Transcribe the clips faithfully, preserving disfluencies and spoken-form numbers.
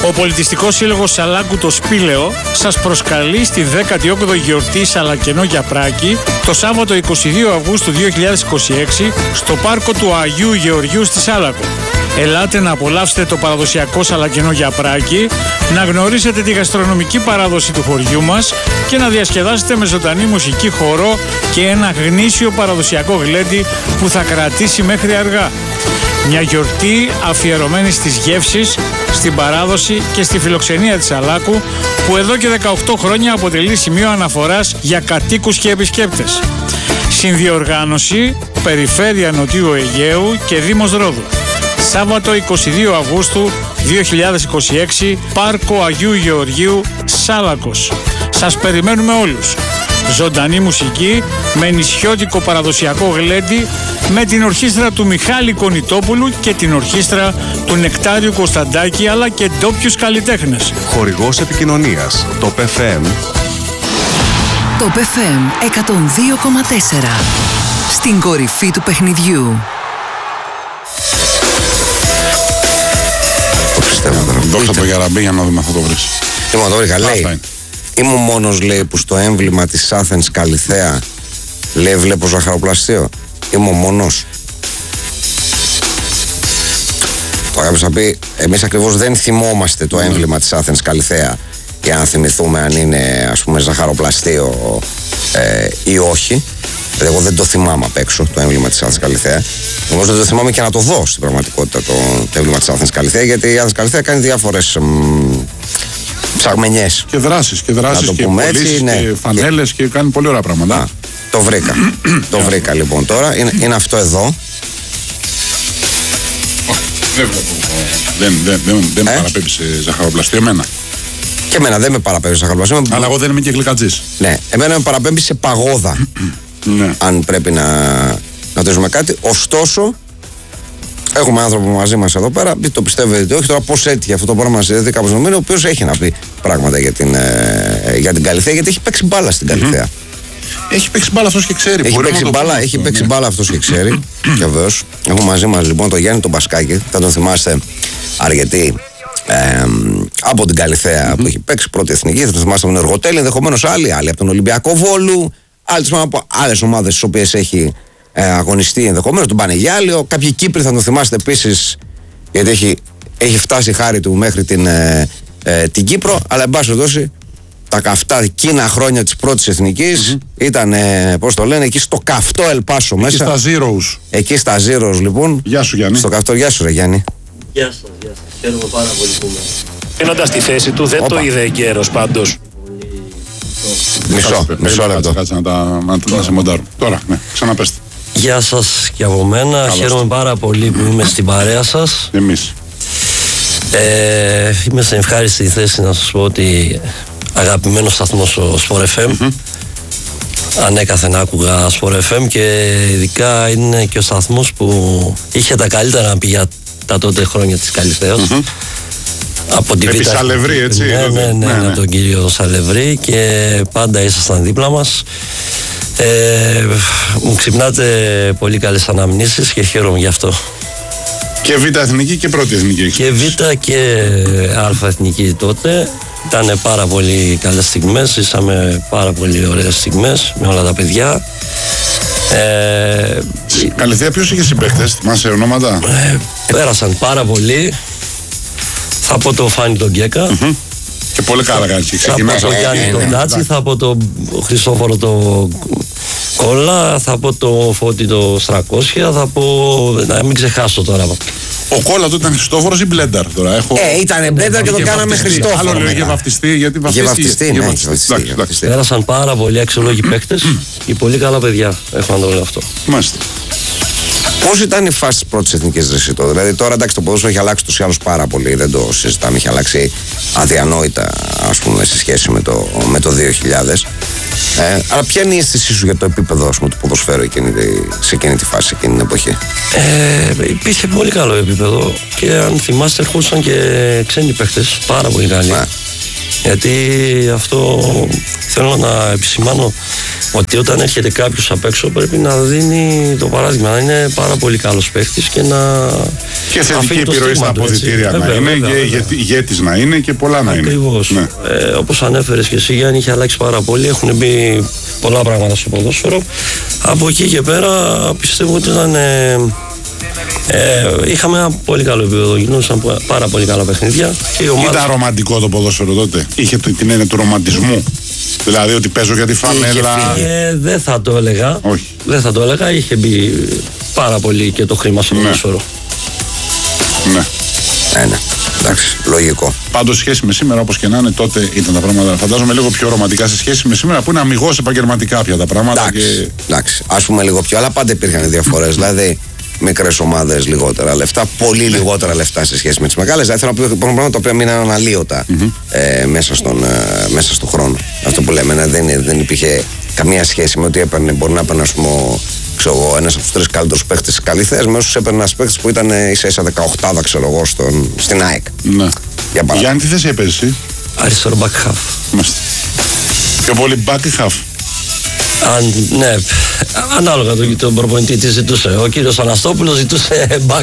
Ο Πολιτιστικός Σύλλογος Σαλάκου το Σπήλαιο σας προσκαλεί στη δέκατη όγδοη γιορτή Σαλακενό Γιαπράκη το Σάββατο εικοστή δεύτερη Αυγούστου δύο χιλιάδες είκοσι έξι στο πάρκο του Αγίου Γεωργίου στη Σάλακο. Ελάτε να απολαύσετε το παραδοσιακό Σαλακενό Γιαπράκη, να γνωρίσετε τη γαστρονομική παράδοση του χωριού μας και να διασκεδάσετε με ζωντανή μουσική, χορό και ένα γνήσιο παραδοσιακό γλέντι που θα κρατήσει μέχρι αργά. Μια γιορτή αφιερωμένη στις γεύσεις, στην παράδοση και στη φιλοξενία της Σαλάκου, που εδώ και δεκαοκτώ χρόνια αποτελεί σημείο αναφοράς για κατοίκους και επισκέπτες. Συνδιοργάνωση Περιφέρεια Νοτιού Αιγαίου και Δήμος Ρόδου. Σάββατο εικοστή δεύτερη Αυγούστου δύο χιλιάδες είκοσι έξι, Πάρκο Αγίου Γεωργίου, Σάλακος. Σας περιμένουμε όλους. Ζωντανή μουσική με νησιώτικο παραδοσιακό γλέντι, με την ορχήστρα του Μιχάλη Κονιτόπουλου και την ορχήστρα του Νεκτάριου Κωνσταντάκη, αλλά και ντόπιους καλλιτέχνες. Χορηγός επικοινωνίας Top εφ εμ. Top εφ εμ εκατόν δύο κόμμα τέσσερα. Στην κορυφή του παιχνιδιού. Το πιστεύω τώρα. Δώστε το Γιαραμπή για να δούμε, θα το βρεις. Λοιπόν, το βρήκα. Λέει, είμαι ο μόνος, λέει, που στο έμβλημα της Athens Καλιθέα, λέει, βλέπω ζαχαροπλαστείο. Είμαι ο μόνος. Το κάποιος θα πει, εμείς ακριβώς δεν θυμόμαστε το έμβλημα της Athens Καλιθέα για να θυμηθούμε αν είναι, ας πούμε, ζαχαροπλαστείο ε, ή όχι. Δηλαδή, εγώ δεν το θυμάμαι απ' έξω το έμβλημα της Athens Καλιθέα. Εγώ δεν το θυμάμαι και να το δω στην πραγματικότητα το, το έμβλημα της Athens Καλιθέα, γιατί η Athens Καλιθέα κάνει διάφορες μ, ψαγμενιές. Και δράσεις, και δράσεις, και πωλήσεις, ναι, και φανέλες, και... και κάνει πολύ ωραία πράγματα. Α, το βρήκα. Το βρήκα λοιπόν τώρα. Είναι, είναι αυτό εδώ. Δεν βλέπω. Δεν, δεν, δεν, δεν ε? με παραπέμπει σε ζαχαροπλαστείο εμένα. Και εμένα δεν με παραπέμπει σε ζαχαροπλαστείο. Αλλά εγώ δεν είμαι και γλυκατζής. Ναι, εμένα με παραπέμπει σε παγόδα. Ναι. Αν πρέπει να, να τεζουμε κάτι. Ωστόσο, έχουμε άνθρωπο μαζί μας εδώ πέρα, το πιστεύετε όχι, τώρα πώς έτυχε αυτό το πράγμα να συνδέεται κάπως νομίζω, ο οποίος έχει να πει πράγματα για την, ε, για την Καλιθέα, γιατί έχει παίξει μπάλα στην Καλιθέα. Mm-hmm. Έχει παίξει μπάλα αυτός και ξέρει. Έχει παίξει μπάλα, έχει ναι. παίξει μπάλα αυτός και ξέρει. Βεβαίως. Έχουμε μαζί μας λοιπόν τον Γιάννη τον Πασκάκη, θα τον θυμάστε αρκετοί ε, από την Καλιθέα mm-hmm. που έχει παίξει πρώτη εθνική, θα τον θυμάστε από τον Εργοτέλη, ενδεχομένως άλλοι, άλλοι από τον Ολυμπιακό Βόλου, άλλοι από άλλες ομάδες στις οποίες έχει ε, αγωνιστεί ενδεχομένως, τον Πανεγιάλιο. Κάποιοι Κύπροι θα τον θυμάστε επίσης, γιατί έχει, έχει φτάσει η χάρη του μέχρι την, ε, ε, την Κύπρο, αλλά εν πάση περιπτώσει τα καυτά εκείνα χρόνια της πρώτης εθνικής mm-hmm. ήταν, ε, πώς το λένε, εκεί στο καυτό Ελπάσο μέσα. Εκεί στα Zeros. Εκεί στα Zeros λοιπόν. Γεια σου Γιάννη. Στο καυτό, γεια σου ρε Γιάννη. Γεια σας, γεια σας. Χαίρομαι πάρα πολύ που είμαι. Πίνοντας τη θέση του δεν Οπα. το είδε εγκαίρος πάντως. Μισό, κάτσε, μισό λεπτό. Κάτσε να, τα, να, να σε μοντάρω. Τώρα, ναι, ξαναπέστε. Γεια σας και από μένα. Καλώς. Χαίρομαι πάρα πολύ που είμαι στην παρέα σας. Εμείς. Ε, είμαι σε ευχάριστη θέση να σας πω ότι αγαπημένος σταθμός ο Sport εφ εμ. Mm-hmm. Ανέκαθεν άκουγα Sport εφ εμ και ειδικά είναι και ο σταθμός που είχε τα καλύτερα να πει για τα τότε χρόνια της Καλιθέας. Mm-hmm. Από την Επί Σαλευρή, έτσι. Ναι, ναι, ναι, ναι, ναι, ναι. τον κύριο Σαλευρή και πάντα ήσασταν δίπλα μας. Ε, μου ξυπνάτε πολύ καλές αναμνήσεις και χαίρομαι γι' αυτό. Και Β' εθνική και πρώτη εθνική. Και Β' και Α' εθνική τότε. Ήταν πάρα πολύ καλές στιγμές, ζήσαμε πάρα πολύ ωραίες στιγμές με όλα τα παιδιά. Ε, Καλιθέα ποιος είχε συμπαίχτες, θυμάσαι ονόματα? Ε, πέρασαν πάρα πολύ. Θα πω το Φάνη τον Γκέκα. Mm-hmm. Και πολύ καλά κάνει. Θα πω το Γιάννη τον Τάτσι, θα πω το Χριστόφορο το Κόλλα, θα πω το Φώτη το Στρακόσια, θα πω, να μην ξεχάσω τώρα. Ο Κόλλα του ήταν Χριστόφορος ή Μπλένταρ τώρα? Έχω... Ε, ήταν Μπλένταρ και το κάναμε Χριστόφορο. Άλλο λέω για βαφτιστή, γιατί βαφτιστή. Πέρασαν πάρα πολλοί αξιολόγοι παίκτες και πολύ καλά παιδιά, έχω να το λέω αυτό. Μάλιστα. Πώς ήταν η φάση της πρώτης εθνικής ρεσιτό? Δηλαδή τώρα εντάξει το ποδόσφαιρο έχει αλλάξει τους άλλους πάρα πολύ, δεν το συζητάμε, έχει αλλάξει αδιανόητα ας πούμε σε σχέση με το, με το δύο χιλιάδες. Ε, αλλά ποια είναι η αίσθησή σου για το επίπεδο ας πούμε, του ποδοσφαίρου εκείνη, σε εκείνη τη φάση, εκείνη την εποχή? Ε, υπήρχε πολύ καλό επίπεδο και αν θυμάστε ερχόντουσαν και ξένοι παίχτες, πάρα πολύ καλοί. Γιατί αυτό θέλω να επισημάνω ότι όταν έρχεται κάποιος απ' έξω πρέπει να δίνει το παράδειγμα, να είναι πάρα πολύ καλός παίχτης και να και θετική επιρροή στα αποδυτήρια να είναι και ηγέτης να είναι και πολλά να είναι. Ακριβώς. Ναι. Ε, όπως ανέφερες και εσύ Γιάννη, είχε αλλάξει πάρα πολύ, έχουν μπει πολλά πράγματα στο ποδόσφαιρο. Από εκεί και πέρα πιστεύω ότι ήταν... Ε, Ε, είχαμε ένα πολύ καλό επίπεδο, γινόντουσαν πάρα πολύ καλά παιχνίδια. Ομάδες... Ήταν ρομαντικό το ποδόσφαιρο τότε, είχε την έννοια του ρομαντισμού. Δηλαδή ότι παίζω για τη φανέλα. Ε, δεν θα το έλεγα. Όχι. Δεν θα το έλεγα, είχε μπει πάρα πολύ και το χρήμα στο ποδόσφαιρο. Ναι. Ναι, ναι. Εντάξει, λογικό. Πάντως, σχέση με σήμερα, όπως και να είναι, τότε ήταν τα πράγματα. Φαντάζομαι λίγο πιο ρομαντικά σε σχέση με σήμερα που είναι αμιγώς επαγγελματικά πια τα πράγματα. Εντάξει, και... εντάξει. Ας πούμε λίγο πιο, αλλά πάντα υπήρχαν διαφορές. Δηλαδή, μικρές ομάδες, λιγότερα λεφτά, πολύ λιγότερα λεφτά σε σχέση με τις μεγάλες. Δηλαδή, θέλω να πω υπάρχουν πράγματα τα οποία μείναν αναλύωτα mm-hmm. ε, μέσα, στον, ε, μέσα στον χρόνο. Αυτό που λέμε, ναι, δεν, δεν υπήρχε καμία σχέση με ότι έπαιρνε, μπορεί να έπαιρνε, ας πούμε, ξέρω, ένας από τους τρεις καλύτερους παίχτες της Καλυθέας, με όσους έπαιρνε ένας παίχτης που ήταν ίσα ίσα δεκαοκτώ, ξέρω εγώ, στον, στην ΑΕΚ. Ναι. Για Γιάννη, τι θέση έπαιζες εσύ? Αριστερό back half. Μάλιστα. Πιο πολύ back half. Αν, ναι, ανάλογα τον, τον προπονητή τι ζητούσε. Ο κύριος Αναστόπουλος ζητούσε back.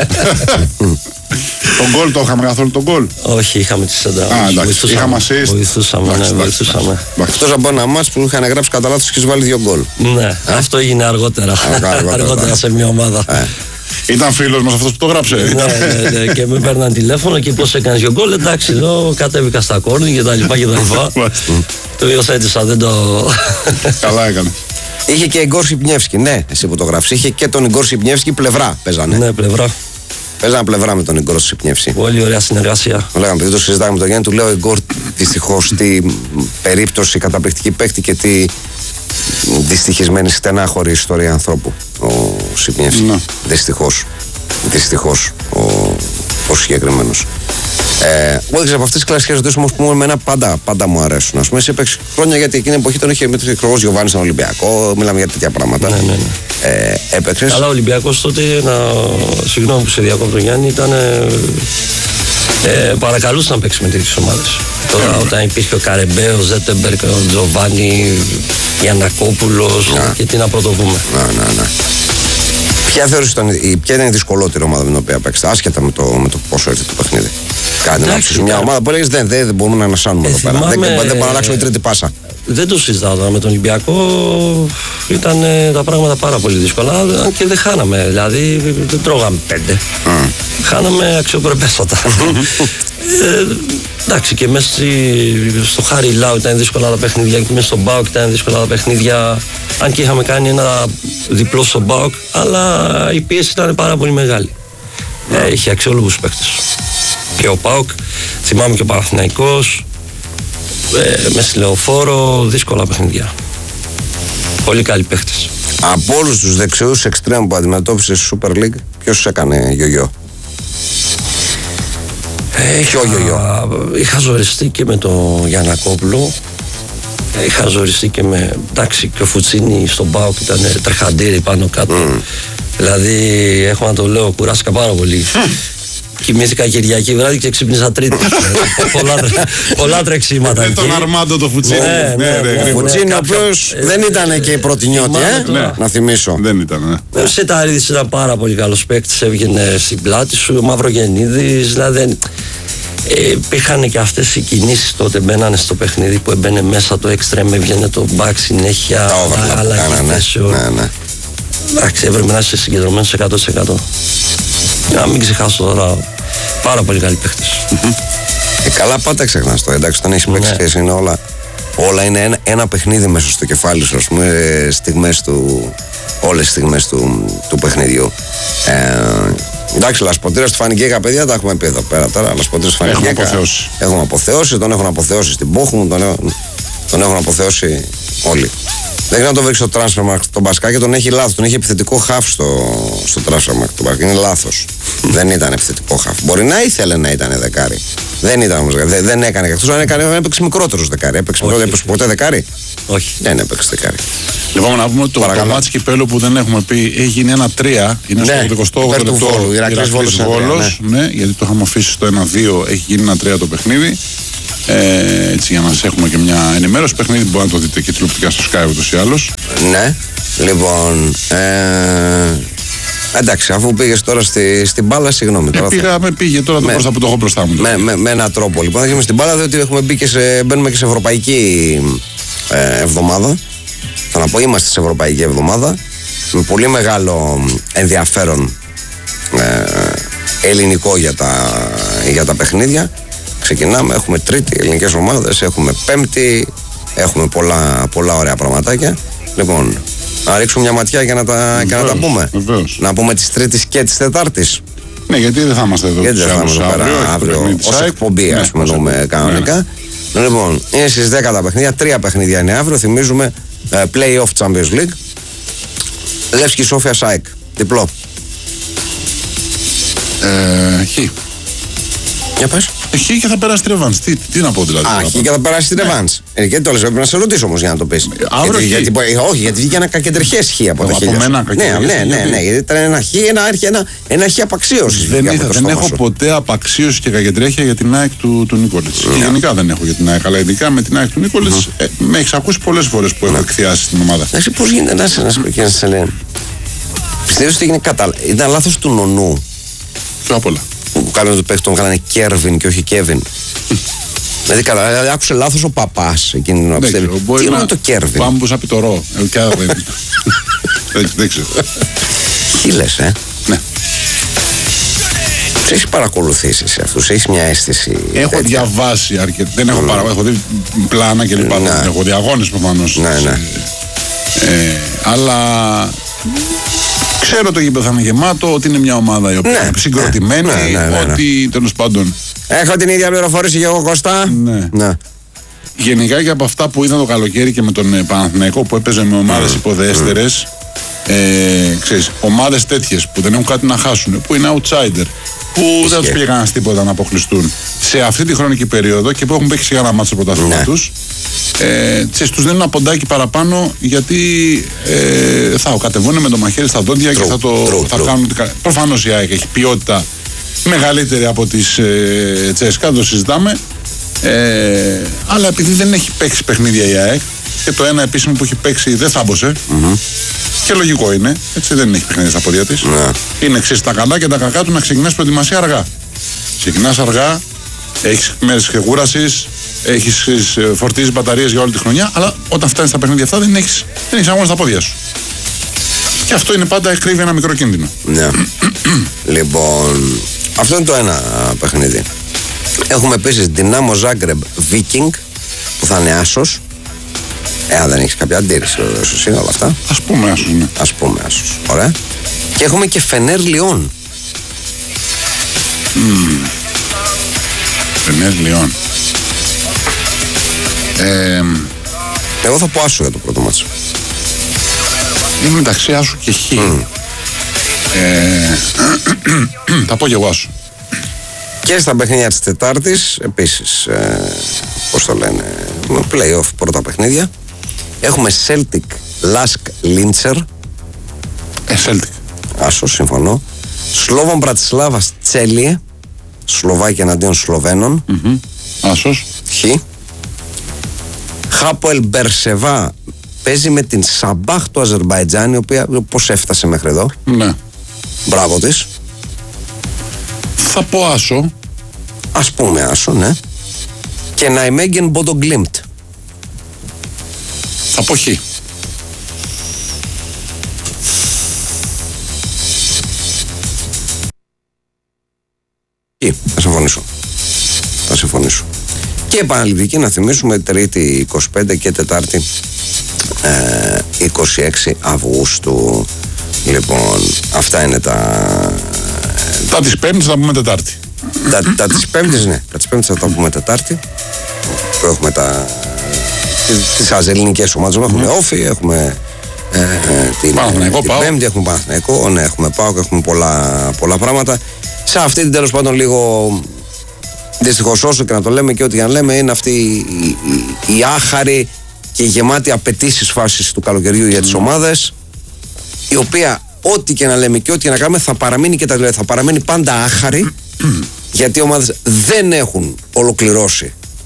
Τον γκολ το είχαμε καθόλου τον γκολ? Όχι, είχαμε τη σέντα. Α, εντάξει, είχαμε assist. Βοηθούσαμε, ναι, βοηθούσαμε. Εκτός από ένα μάτς που είχαν γράψει κατά λάθος και έχεις βάλει δύο γκολ. Ναι, αυτό έγινε αργότερα. Αργότερα σε μια ομάδα. Ήταν φίλος μας αυτός που το γράψε. Ναι, ναι, και με παίρναν τηλέφωνο και πώς έκανες δύο γκολ. Εντάξει, λέω, κατέβηκα στα κόρνη και τα λοιπά και τα λοιπά. Το υιοθέτησα, δεν το... Καλά έκανε. Είχε και Ιγκόρ Σιπνιεύσκι, ναι, εσύ που το γράφεις. Είχε και τον Ιγκόρ Σιπνιεύσκι πλευρά, παίζανε. Ναι, πλευρά. Παίζανε πλευρά με τον Ιγκόρ Σιπνιεύσκι. Πολύ ωραία συνεργασία. Λέγαμε, επειδή το συζητάμε με τον Γιάννη, του λέω Ιγκόρ δυστυχώς τι περίπτωση καταπληκτική παίκτη και τι δυστυχισμένη στενάχωρη ιστορία ανθρώπου ο Σιπνιεύσκι. Ναι. Δυστυχώς. Δυστυχώς ο, ο συγκεκριμένος. Ε, Όλες από αυτές τις κλασικές ρωτήσεις όμως που μου εμένα πάντα, πάντα μου αρέσουν. Ας πούμε, εσύ έπαιξε χρόνια γιατί εκείνη την εποχή τον είχε μετρήσει ο Γιωβάνης στον Ολυμπιακό. Μιλάμε για τέτοια πράγματα. Ναι, ναι, ναι. Ε, έπαιξες. Αλλά ο Ολυμπιακός τότε, να... συγγνώμη που σε διακόπτω Γιάννη, ήταν. Ε, παρακαλούσε να παίξει με τέτοιες ομάδες. Τώρα όταν υπήρχε ο Καρεμπέος, Ζέτεμπερκ, ο Τζοβάνι, Γιαννακόπουλος να. Και τι να πρωτοβούμε. Να, να, να. Ποια θεωρείς ήταν, ποια ήταν η δυσκολότερη ομάδα με την οποία παίξετε, άσχετα με το, με το πόσο έρθει το παιχνίδι? Κάτι να ψήσεις μια ομάδα που λέγεις δεν, δεν, δεν μπορούμε να ανασάνουμε ε, εδώ πέρα. Δεν, δεν μπορούμε να αλλάξουμε τρίτη πάσα. Δεν το συζητάω τώρα με τον Ολυμπιακό. Ήταν ε, τα πράγματα πάρα πολύ δύσκολα. Αν και δεν χάναμε. Δηλαδή δεν τρώγαμε πέντε. Mm. Χάναμε αξιοπρεπέστατα. ε, εντάξει, και μέσα στο Χάρι Λάου ήταν δύσκολα τα παιχνίδια. Και μέσα στο Μπάουκ ήταν δύσκολα τα παιχνίδια. Αν και είχαμε κάνει ένα διπλό στο Μπάουκ. Αλλά η πίεση ήταν πάρα πολύ μεγάλη. Mm. Ε, είχε αξιόλογους παίκτες. Και ο Πάουκ, θυμάμαι και ο Παναθηναϊκός. Ε, με στη Λεωφόρο, δύσκολα παιχνίδια. Πολύ καλοί παίχτες. Από όλους τους δεξιούς εξτρέμ που αντιμετώπισε στη Super League, ποιος έκανε γιογιό? Ποιο γιογιό? Είχα ζοριστεί και με τον Γιαννακόπουλο. Είχα ζοριστεί και με. Εντάξει, και ο Φουτσίνι στον ΠΑΟΚ ήταν τρεχαντήρι πάνω κάτω. Mm. Δηλαδή, έχω να το λέω, κουράστηκα πάρα πολύ. Κοιμήθηκα Κυριακή βράδυ και ξύπνησα Τρίτη. πολλά, πολλά τρεξίματα. Με τον Αρμάντο το Φουτσίνι. Ναι, ναι, ναι, ναι. Φουτσίνι, ο οποίος δεν ήταν και η πρώτη νιώτη, ε, ναι. Να θυμίσω. Δεν ήταν, ναι. Ο Σεταρίδης ήταν πάρα πολύ καλός παίκτης, έβγαινε στην πλάτη σου, ο Μαυρογεννίδης, δηλαδή. Ε, υπήρχαν και αυτές οι κινήσεις τότε, μπαίνανε στο παιχνίδι που έμπαινε μέσα το εξτρέμ, έβγαινε το μπακ συνέχεια, άλλα θέσεων. Εντάξει, έπρεπε να είσαι συγκεντρωμένος εκατό τοις εκατό. Να μην ξεχάσω τώρα, πάρα πολύ καλοί παίχτες. Ε, καλά πάντα ξεχνάς το, εντάξει, όταν έχεις παίξει σχέση είναι όλα, όλα είναι ένα, ένα παιχνίδι μέσα στο κεφάλι σου, ας πούμε, στιγμές του, όλες τις στιγμές του, του παιχνιδιού. Ε, εντάξει, Λασποτήρα στη Φανικέκα, παιδιά, τα έχουμε πει εδώ πέρα τώρα. Λασποτήρα στη Φανικέκα. Έχουμε αποθεώσει. Έχουμε αποθεώσει, τον έχουν αποθεώσει στην Πόχου, τον, έχουν, τον έχουν αποθεώσει όλοι. Δεν ξέρω να το βρει στο Transfermarkt τον Μπασκάκη, τον έχει λάθος. Τον έχει επιθετικό χαφ στο, στο Transfermarkt τον Μπασκάκη. Είναι λάθος. Δεν ήταν επιθετικό χαφ. Μπορεί να ήθελε να ήταν δεκάρι. Δεν ήταν όμως. Δεν, δεν έκανε. Εκτός αν έκανε, έπαιξε μικρότερος δεκάρι. Έπαιξε μικρότερο, έπαιξε ποτέ δεκάρι. Όχι. Δεν έπαιξε δεκάρι. Λοιπόν, να πούμε ότι το μάτς κυπέλλου που δεν έχουμε πει έγινε ένα τρία. Είναι στο ογδοηκοστό όγδοο λεπτό. Ηρακλής Βόλος. Ναι, γιατί το είχαμε αφήσει στο ένα δύο. Έχει γίνει ένα τρία το παιχνίδι. Ε, έτσι για να σας έχουμε και μια ενημέρωση. Παιχνίδι μπορεί να το δείτε και τηλεοπτικά στο Sky ούτως ή άλλως. Ναι, λοιπόν. Ε, εντάξει, αφού πήγες τώρα στη, στην μπάλα, συγγνώμη. Τώρα ε, πήγα, με πήγε τώρα το με, μπροστά που το έχω μπροστά μου. Με, με, με έναν τρόπο. Λοιπόν, θα γίνουμε στην μπάλα, διότι έχουμε μπει και σε, μπαίνουμε και σε ευρωπαϊκή ε, εβδομάδα. Θα να πω, είμαστε σε ευρωπαϊκή εβδομάδα. Με πολύ μεγάλο ενδιαφέρον ε, ελληνικό για τα, για τα παιχνίδια. Ξεκινάμε, έχουμε τρίτη ελληνικές ομάδες, έχουμε πέμπτη, έχουμε πολλά, πολλά ωραία πραγματάκια. Λοιπόν, να ρίξουμε μια ματιά για να τα, και να τα πούμε. Βεβαίως. Να πούμε τις Τρίτης και τις Τετάρτης. Ναι, γιατί δεν θα είμαστε εδώ. Γιατί δεν θα είμαστε εδώ πέρα αύριο ως εκπομπή, ας πούμε, ναι, κανονικά. Ναι. Λοιπόν, είναι στις δέκα τα παιχνίδια, τρία παιχνίδια είναι αύριο. Θυμίζουμε uh, Play-off Champions League. Λεύσκη Σόφια Σάικ. Διπλό. Ε, χ. Για πες. Χ και θα περάσει τη ρεβάνς. Τι, τι να πω δηλαδή. Α, χ και θα περάσει τη ρεβάνς. Ε, γιατί το λες, πρέπει να σε ρωτήσω όμως για να το πεις. Αύριο γιατί, γιατί, όχι, γιατί βγήκε ένα κακεντρεχές χ από τα χίλια. Από μένα ναι, ναι, ναι, ναι, γιατί ήταν ένα χ, ένα, ένα, ένα χ απαξίωσης. Δεν, είχα, δεν έχω σου. ποτέ απαξίωση και κακεντρέχεια για την ΑΕΚ του, του Νίκολιτς. Yeah. Και γενικά δεν έχω για την ΑΕΚ, αλλά ειδικά με την ΑΕΚ του Νίκολιτς mm-hmm. ε, με έχεις ακούσει πολλές φορές που έχω yeah. εκθιάσει στην ομάδα. Εντάξει, πώς γίνεται να σε να σε λένε. Πιστεύεις ότι έγινε κατα... ήταν λάθος του Νονού. Πιο απ' όλα. Που κάνανε το παίχτη τον κάνανε Κέρβιν και όχι Κέβιν. Δηλαδή καλά, άκουσε λάθος ο παπάς εκείνη την ώρα. Τι είναι το Κέρβιν. Πάμε που σαν πιτωρό. Δεν ξέρω. Τι λες, ε. Ναι. Τους έχεις παρακολουθήσει σε αυτούς, έχεις μια αίσθηση. Έχω διαβάσει αρκετά. Δεν έχω παρακολουθήσει. Έχω δει πλάνα και λοιπά. Έχω δει αγώνες προφανώς. Ναι, ναι. Αλλά ξέρω το γήπεδο θα είναι γεμάτο, ότι είναι μια ομάδα η οποία είναι συγκροτημένη, ναι, ναι, ναι, ναι. Ότι τέλος πάντων. Έχω την ίδια πληροφόρηση και εγώ, Κώστα. Ναι. Ναι. Γενικά και από αυτά που είδα το καλοκαίρι και με τον ε, Παναθηναϊκό που έπαιζε με ομάδες mm. υποδέστερες, mm. ε, ξέρεις, ομάδες τέτοιες που δεν έχουν κάτι να χάσουν, που είναι outsider, που Ισχύει. δεν τους πήγε κανένας τίποτα να αποκλειστούν σε αυτή τη χρονική περίοδο και που έχουν παίξει ένα μάτσο στο πρωτάθλημα ναι. τους. Ε, ξέρεις, τους δίνουν ένα ποντάκι παραπάνω γιατί ε, θα κατεβούν με το μαχαίρι στα δόντια true, και θα το true, θα true. κάνουν. Προφανώς η ΑΕΚ έχει ποιότητα μεγαλύτερη από τις ε, Τσέσκα, το συζητάμε. Ε, αλλά επειδή δεν έχει παίξει παιχνίδια η ΑΕΚ και το ένα επίσημο που έχει παίξει δεν θάμπωσε. Mm-hmm. Και λογικό είναι, έτσι δεν έχει παιχνίδια στα πόδια της. Yeah. Είναι εξής τα καλά και τα κακά του να ξεκινάς προετοιμασία αργά. Ξεκινάς αργά, έχεις μέρες κούρασης. Έχεις, φορτίζεις μπαταρίες για όλη τη χρονιά, αλλά όταν φτάνεις στα παιχνίδια αυτά δεν έχεις, δεν έχεις αγώνα στα πόδια σου. Και αυτό είναι πάντα κρύβει ένα μικρό κίνδυνο. Ναι. Λοιπόν, αυτό είναι το ένα παιχνίδι. Έχουμε επίσης Δυνάμο Ζάγκρεμπ Viking που θα είναι άσος. Ε, αν δεν έχεις κάποια αντίρρηση είναι όλα αυτά. Ας πούμε άσος, ναι. Ας πούμε άσος. Ωραία. Και έχουμε και Φενέρ Λιόν. Mm. Φενέρ Λιόν. Ε, Εγώ θα πω άσο για το πρώτο μάτσο. Είναι μεταξύ άσου και χ. Mm. Ε, θα πω και εγώ άσο. Και στα παιχνίδια της Τετάρτης επίσης ε, πώς το λένε, play-off πρώτα παιχνίδια. Έχουμε Celtic Lask Linzer. Ε, Celtic. Άσο, συμφωνώ. Σλόβον Μπρατισλάβα Τσέλιε. Σλοβάκια εναντίον Σλοβαίνων. Mm-hmm. Άσος. Χ. Χάποελ Μπερσεβά παίζει με την Σαμπάχ του Αζερμπαϊτζάν, η οποία πώς έφτασε μέχρι εδώ. Ναι. Μπράβο της. Θα πω άσο. Ας πούμε άσο, ναι. Και Ναϊμέγγεν Μπόντο Γκλίμπτ. Θα πω χ. Θα συμφωνήσω. Θα συμφωνήσω. Και επαναληπτική να θυμίσουμε Τρίτη είκοσι πέντε και Τετάρτη ε, είκοσι έξι Αυγούστου. Λοιπόν, αυτά είναι τα... Τα της Πέμπτης θα πούμε Τετάρτη. Τα, τα της Πέμπτης, ναι. Τα της Πέμπτης θα τα πούμε Τετάρτη. Που έχουμε τα... τις αζελληνικές ομάδες. Mm. Έχουμε Όφη, έχουμε ε, ε, την, Παναθηναϊκό, την Πέμπτη, έχουμε Παναθηναϊκό, ναι, έχουμε ΠΑΟΚ, έχουμε πολλά, πολλά πράγματα. Σε αυτή την τέλος πάντων λίγο... Δυστυχώς όσο και να το λέμε και ό,τι για να λέμε είναι αυτή η, η, η άχαρη και η γεμάτη απαιτήσεις φάσης του καλοκαιριού για τις ομάδες, η οποία ό,τι και να λέμε και ό,τι και να κάνουμε θα παραμείνει και τα θα παραμείνει πάντα άχαρη γιατί οι ομάδες δεν έχουν ολοκληρώσει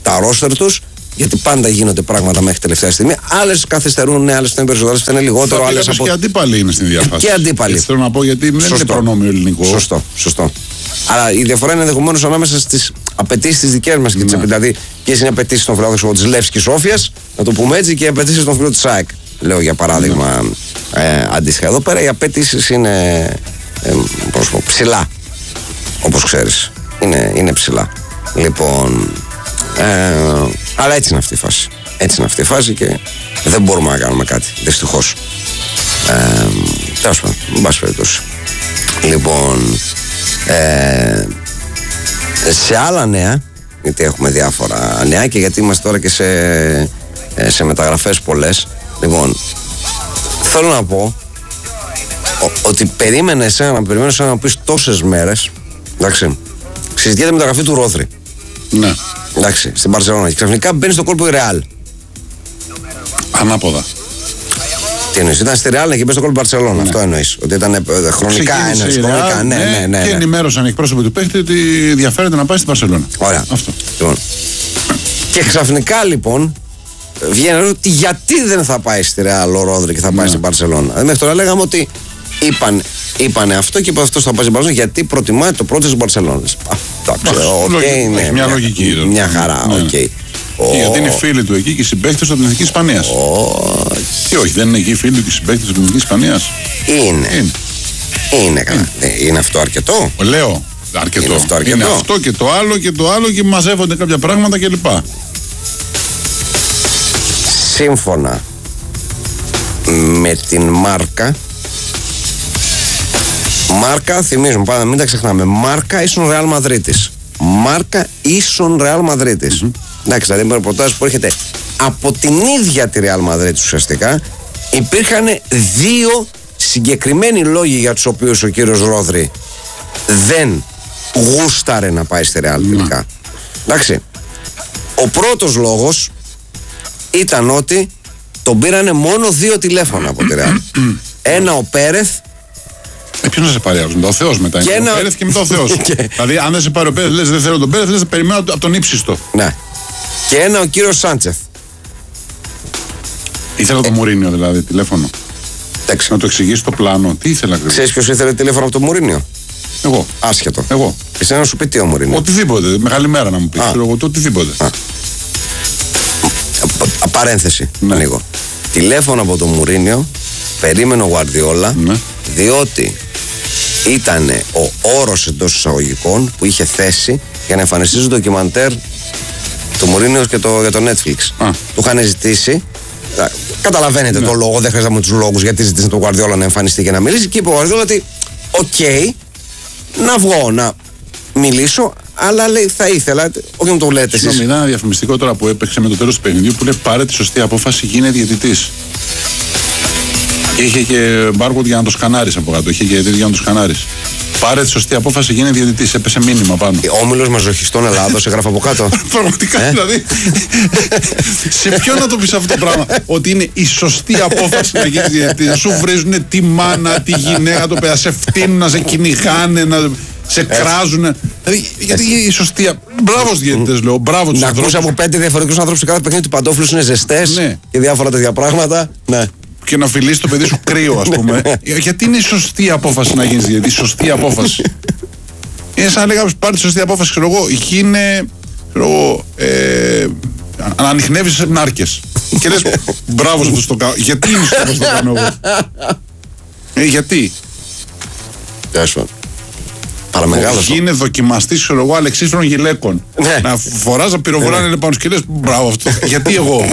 τα ρόστερ τους, γιατί πάντα γίνονται πράγματα μέχρι τελευταία στιγμή. Άλλες καθυστερούν, άλλες φταίνουν περισσότερο, άλλες φταίνουν λιγότερο. Άλλες από... Και αντίπαλοι είναι στην διαφάση. Και αντίπαλοι. Έτσι θέλω να πω, γιατί δεν είναι προνόμιο ελληνικό. Σωστό, σωστό. Αλλά η διαφορά είναι ενδεχομένως ανάμεσα στις απαιτήσεις τις δικές μας. Ναι. Δηλαδή, ποιες είναι οι απαιτήσεις των φιλάδων της Λεύσκης Σόφιας, να το πούμε έτσι, και οι απαιτήσεις των φίλων της ΑΕΚ. Λέω για παράδειγμα, ναι. ε, αντίστοιχα. Εδώ πέρα οι απαιτήσεις είναι ε, πώς πω, ψηλά. Όπως ξέρεις. Είναι, είναι ψηλά. Λοιπόν. Ε, αλλά έτσι είναι αυτή η φάση. Έτσι είναι αυτή η φάση και δεν μπορούμε να κάνουμε κάτι. Δυστυχώς. Ε, τέλος πάντων, εν πάση περιπτώσει. Λοιπόν. Ε, σε άλλα νέα, γιατί έχουμε διάφορα νέα και γιατί είμαστε τώρα και σε, σε μεταγραφές πολλές. Λοιπόν, θέλω να πω ο, ότι περίμενε εσένα να περιμένεις να πεις τόσες μέρες. Εντάξει, συζητιέται με μεταγραφή του Ρόδρυ. Ναι. Εντάξει, στην Μπαρσελόνα. Και ξαφνικά μπαίνει στο κόλπο η Ρεάλ. Ανάποδα. Τι εννοείς, ήταν στη Ρεάλ και μπαίνει στο κόλπο Μπαρσελόνα. Ναι. Αυτό εννοείς. Ότι ήταν ε, χρονικά ένα. Χρονικά, ναι, ναι, ναι, ναι. Και ενημέρωσαν οι εκπρόσωποι του παίχτη ότι ενδιαφέρεται να πάει στην Μπαρσελόνα. Ωραία. Αυτό. Λοιπόν. Και ξαφνικά λοιπόν βγαίνει ότι γιατί δεν θα πάει στη Ρεάλ ο Ρόδρυ και θα πάει ναι. στην Μπαρσελόνα. Δηλαδή μέχρι τώρα λέγαμε ότι είπαν, είπανε αυτό και είπε αυτό θα πάει στην Μπαρσελόνα γιατί προτιμάει το πρώτο της Μπαρσελόνας. Εντάξει, οκ, ναι. Μια λογική. Μια χαρά, οκ. Και γιατί είναι φίλοι του εκεί και συμπαίκτες από την Εθνική Ισπανίας. Τι όχι, δεν είναι εκεί φίλοι του και συμπαίκτες από την Εθνική Ισπανίας. Είναι. Είναι καλά. Είναι αυτό αρκετό. Λέω. Αρκετό. Είναι αυτό, αρκετό. Είναι αυτό και το άλλο και το άλλο και μαζεύονται κάποια πράγματα κλπ. Σύμφωνα με την Μάρκα, Μάρκα, θυμίζουμε πάντα, μην τα ξεχνάμε. Μάρκα ίσον Ρεάλ Μαδρίτης. Μάρκα ίσον Ρεάλ Μαδρίτης. Mm-hmm. Εντάξει, δηλαδή με ρεπορτάζ που έρχεται από την ίδια τη Ρεάλ Μαδρίτης ουσιαστικά, υπήρχαν δύο συγκεκριμένοι λόγοι για τους οποίους ο κύριος Ρόδρυ δεν γούσταρε να πάει στη Ρεάλ τελικά. Mm-hmm. Εντάξει. Ο πρώτος λόγος ήταν ότι τον πήρανε μόνο δύο τηλέφωνα από τη Ρεάλ. Ένα ο Πέρεθ. Ε, ποιος να σε πάρει άλλος, με το Θεός μετά. Και ένα... ο Πέρεθ και μετά ο Θεός. Δηλαδή, αν δεν σε πάρει ο Πέρεθ, λες δεν θέλω τον Πέρεθ, λες περιμένω από τον ύψιστο. Ναι. Και ένα ο κύριος Σάντσεθ. Ήθελα το Μουρίνιο δηλαδή, τηλέφωνο. Εντάξει. Να το εξηγήσει το πλάνο. Τι ήθελα ακριβώς. Ξέρεις ποιος ήθελε τηλέφωνο από το Μουρίνιο? Εγώ. Άσχετο. Εγώ. Εσύ να σου πει τι ο Μουρίνιο. Οτιδήποτε. Μεγάλη μέρα να μου πει. Εγώ το οτιδήποτε. Παρένθεση. Ναι. Ανοίγω. Τηλέφωνο από το Μουρίνιο περίμενε ο Γουαρδιόλα, ναι. διότι ήταν ο όρος εντός εισαγωγικών που είχε θέσει για να εμφανιστεί στο ντοκιμαντέρ του Μουρίνιο και το, για το Netflix. Α. Του είχαν ζητήσει. Καταλαβαίνετε ναι. το λόγο, δεν χρειάζεται τους λόγους γιατί ζητήσαν τον Γουαρδιόλα να εμφανιστεί και να μιλήσει. Και είπε ο Γουαρδιόλα ότι, οκ, okay, να βγω να μιλήσω, αλλά λέει θα ήθελα. Όχι να το λέτε εσείς. Συγγνώμη, ήταν ένα διαφημιστικό τώρα που έπαιξε με το τέλος του παιχνιδιού που λέει πάρε τη σωστή απόφαση, γίνε διαιτητής. Και είχε και μπάρκοντ για να το σκανάρεις από κάτω. Είχε και διαιτητή για να το σκανάρεις. Πάρε τη σωστή απόφαση, γίνε διαιτητής. Έπεσε μήνυμα πάνω. Όμιλος μαζοχιστών Ελλάδος έγραφε από κάτω. Πραγματικά ε? δηλαδή. Σε ποιον να το πεις αυτό το πράγμα? Ότι είναι η σωστή απόφαση να γίνει διαιτητής. Σου βρίζουν τη μάνα, τη γυναίκα, το παιδί, σε φτύνουν, να σε κυνηγάνε, να σε κράζουν. Δηλαδή, γιατί η σωστή. Μπράβο στους διαιτητές, λέω. Μπράβο τους ανθρώπους. Να ακούσει από πέντε διαφορετικούς ανθρώπους σε κάθε παιχνίδι του παντόφλους είναι ζεστές και διάφορα τέτοια πράγματα. Ναι. Και να φιλήσει το παιδί σου κρύο, ας πούμε. Γιατί είναι η σωστή απόφαση να γίνεις διαιτητής, η σωστή απόφαση. Είναι σαν να λέγαμε πάρει τη σωστή απόφαση, ξέρω εγώ, είναι, ξέρω εγώ, ε, να ανιχνεύεις νάρκες. Και λες, μπράβο σε αυτό το κάνω. Γιατί είναι στο αυτό το κάνω εγώ? Ε, γιατί? Τέσσερα. Παραμεγάλος. Είναι δοκιμαστής, ξέρω εγώ, αλεξίσφαιρων γυλαίκων. Ναι. Να φοράς να πυροβολάνε ναι. πάνω και λες, μπράβο αυτό. Γιατί εγώ?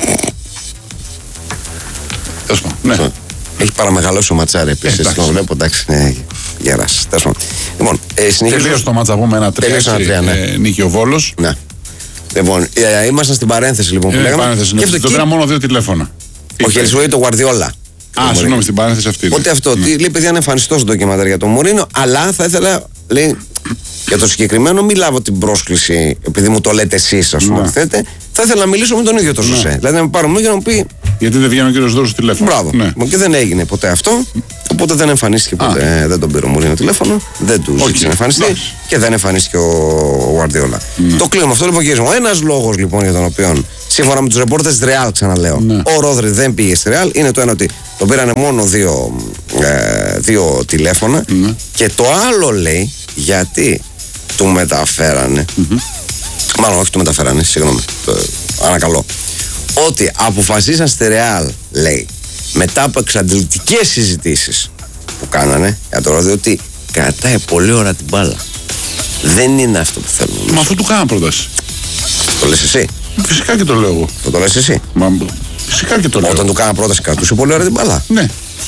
Ναι. Έχει παραμεγαλώσει ο Ματσάρη επίσης. Το βλέπω, εντάξει, ναι, γέρασε. Λοιπόν, τελείωσε το μάτσα με ένα τρία. Νίκη ο Βόλος. Ναι. Λοιπόν, ήμασταν στην παρένθεση λοιπόν που λέγαμε. Παρένθεση, ναι. Το πήρα μόνο δύο τηλέφωνα. Ο Χελσουέι το Γουαρδιόλα. Α, συγγνώμη, στην παρένθεση αυτή. Ότι αυτό, λέει παιδιά είναι εμφανιστό στο ντοκιμαντέρ για τον Μουρίνιο, αλλά θα ήθελα, λέει, για το συγκεκριμένο μην λάβω την πρόσκληση επειδή μου το λέτε εσείς, ας πούμε, θέλετε. Θα ήθελα να μιλήσω με τον ίδιο το Ζωσέ. Δηλαδή να με πάρω μου και να μου πει. Γιατί δεν βγαίνει ο κύριος Δόρος τηλέφωνο. Μπράβο. Ναι. Και δεν έγινε ποτέ αυτό. Οπότε δεν εμφανίστηκε ποτέ, δεν τον πήρε ο Μουρίνιο τηλέφωνο, δεν του ζήτησε να εμφανιστεί και δεν εμφανίστηκε ο Γουαρδιόλα. Ναι. Το κλείνουμε αυτό λοιπόν, κύριε. Ο ένας λόγος λοιπόν για τον οποίο, σύμφωνα με τους ρεπόρτες της Ρεάλ, ξαναλέω, ναι. ο Ρόδρυ δεν πήγε στη Ρεάλ είναι το ένα ότι τον πήρανε μόνο δύο, ε, δύο τηλέφωνα ναι. και το άλλο λέει γιατί του μεταφέρανε. Mm-hmm. Μάλλον όχι του μεταφέρανε, συγγνώμη, το ανακαλώ. Ότι αποφασίσαν στη Ρεάλ, λέει, μετά από εξαντλητικές συζητήσεις που κάνανε για το Ρόδρυ, ότι κρατάει πολύ ώρα την μπάλα. Δεν είναι αυτό που θέλουν. Μα αυτό του κάνα πρόταση. Το λες εσύ. Φυσικά και το λέω εγώ. Το, το λες εσύ. Μα, φυσικά και το λέω. Όταν του κάνα πρόταση κρατούσε πολύ ώρα την μπάλα. Ναι.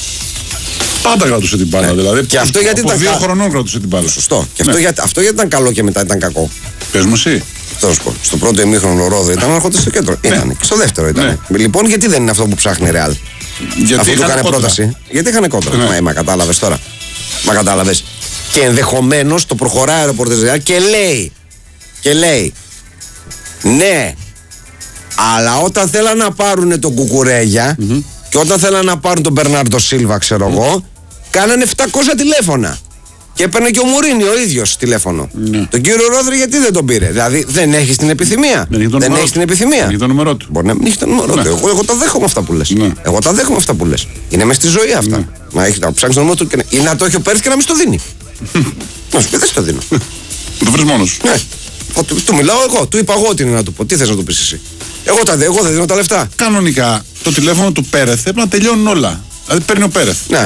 Πάντα κρατούσε την μπάλα. Ναι. Δηλαδή, και αυτό γιατί από ήταν δύο κα... χρονών κρατούσε την μπάλα. Σωστό. Και ναι. αυτό, για... αυτό γιατί ήταν καλό και μετά ήταν κακό. Πες μου εσύ. Θέλω πω. Στο πρώτο ημίχρονο ο Ρόδρυ ήταν έρχονται στο κέντρο. Ναι. Ήταν. Και στο δεύτερο ήταν. Ναι. Λοιπόν, γιατί δεν είναι αυτό που ψάχνει η Ρεάλ. Αυτό του έκανε πρόταση. Γιατί είχαν κόντρα. Ναι. Μα, μα κατάλαβες τώρα. Μα κατάλαβες. Και ενδεχομένως το προχωράει ο ρεπορτέρ Ρεάλ και λέει. Και λέει. Ναι. Αλλά όταν θέλαν να πάρουν τον Κουκουρέγια mm-hmm. και όταν θέλαν να πάρουν τον Μπερνάρντο Σίλβα, ξέρω mm-hmm. εγώ, κάνανε επτακόσια τηλέφωνα. Και έπαιρνε και ο Μουρίνιο ο ίδιος τηλέφωνο. Mm-hmm. Τον κύριο Ρόδρυ γιατί δεν τον πήρε. Δηλαδή δεν έχει την επιθυμία. Δεν, δεν έχει την επιθυμία. Έχει το νούμερό του. Μπορεί να μην έχει το νούμερό του. Ναι. Εγώ, εγώ τα δέχομαι αυτά που λες. Ναι. Εγώ τα δέχομαι αυτά που λες. Είναι μες στη ζωή αυτά. Ναι. Να, έχει, να ψάξει το νούμερο του και να, ή να το έχει ο Πέρθ και να μην στο δίνει. Να σου πει δεν στο δίνω. Το βρεις μόνος. Ναι. Του, του μιλάω εγώ. Του είπα εγώ ότι είναι να του πω. Τι θες να του πεις εσύ. Εγώ τα εγώ δεν δίνω τα λεφτά. Κανονικά το τηλέφωνο του Πέρεθ πρέπει να τελειώνουν όλα. Δηλαδή παίρνει ο Πέρεθ. Ναι.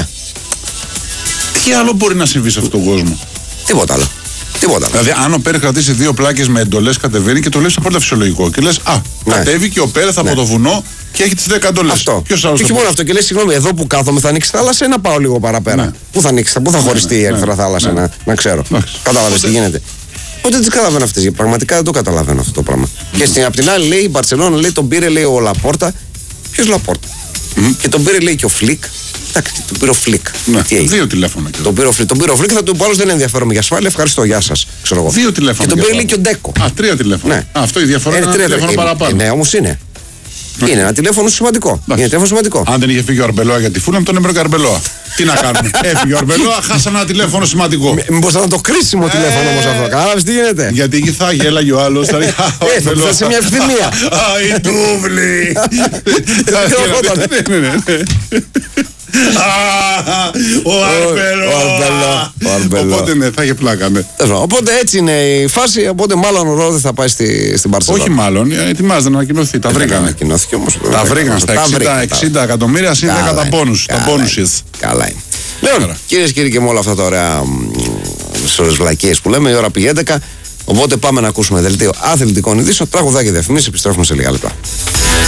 Τι άλλο μπορεί να συμβεί σε αυτόν τον κόσμο. Τίποτα άλλο. Τίποτα άλλο. Δηλαδή, αν ο Πέρεθ κρατήσει δύο πλάκες με εντολές, κατεβαίνει και το λέει απόλυτα φυσιολογικό. Και λες, α, ναι. κατέβηκε ο Πέρεθ ναι. από το βουνό και έχει τις δέκα εντολές. Αυτό. Ποιος άλλος. Και όχι μόνο αυτό. Και λες, συγγνώμη, εδώ που κάθομαι θα ανοίξει θάλασσα ή να πάω λίγο παραπέρα. Ναι. Πού θα ανοίξει, πού θα χωριστεί ναι, η Ερυθρά ναι, θάλασσα, ναι. να, να ξέρω. Ναι. Κατάλαβες τι γίνεται. Οπότε δεν τις καταλαβαίνω αυτές. Πραγματικά δεν το καταλαβαίνω αυτό το πράγμα. Mm. Και στην, απ' την άλλη λέει η Μπαρσελόνα, λέει τον πήρε λέει ο Λαπόρτα. Ποιος Λαπόρτα. Mm. Και τον πήρε λέει και ο Φλικ. Εντάξει, τον πήρε ο Φλικ. Ναι, δύο τηλέφωνα. Τον πήρε ο Φλικ. Τον πήρε ο Φλικ, θα του πω άλλο δεν ενδιαφέρομαι για ασφάλεια. Ευχαριστώ, γεια σας. Ξέρω εγώ. Δύο τηλέφωνα. Και τον πήρε λέει και ο Ντέκο. Α, τρία τηλέφωνα. Ναι. Α, αυτό η διαφορά είναι, είναι ένα τηλέφωνο παραπάνω. Ναι, όμως είναι. Okay. Είναι ένα τηλέφωνο σημαντικό. Είναι τηλέφωνο σημαντικό. Αν δεν είχε φύγει ο Αρμπελόα για τη Φούλαμ, τον έμεινε ο Αρμπελόα. Τι να κάνουμε. Έφυγε ο Αρμπελόα, χάσαμε ένα τηλέφωνο σημαντικό. Μήπως θα ήταν το κρίσιμο τηλέφωνο όμως αυτό. Κατάλαβες τι γίνεται. Γιατί εκεί θα γέλαγε ο άλλος. Θα έρθει σε μια ευθυμία. Α, η Τούβλη. Ο Αρμπελόα. Οπότε ναι, θα είχε πλάκα. Οπότε έτσι είναι η φάση. Οπότε μάλλον ο Ρόδρυ θα πάει στην Μπαρσελόνα. Όχι μάλλον, ετοιμάζεται να ανακοινωθεί. Τα βρήκανε. Τα βρήκαν στα εξήντα εκατομμύρια συν δέκα τα πόνους. Τα πόνουσες. Καλά είναι. Λοιπόν, κυρίες και κύριοι, και με όλα αυτά τα ωραία βλακίες που λέμε, η ώρα πήγε έντεκα. Οπότε πάμε να ακούσουμε δελτίο αθλητικών ειδήσεων, τραγουδάκι διαφημίσεις, επιστρέφουμε σε λίγα λεπτά.